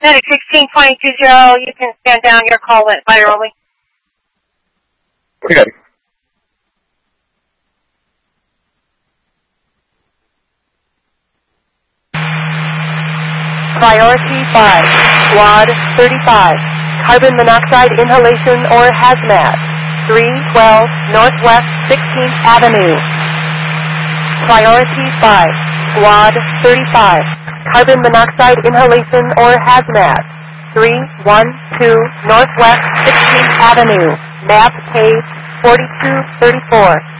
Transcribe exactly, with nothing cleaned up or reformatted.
Medic sixteen twenty-two zero, you can stand down. Your call went virally. Okay. Priority five, Squad thirty-five, carbon monoxide inhalation or hazmat, three twelve Northwest sixteenth Avenue. Priority five, Squad thirty-five, carbon monoxide inhalation or hazmat, three one two Northwest sixteenth Avenue, map case forty-two thirty-four.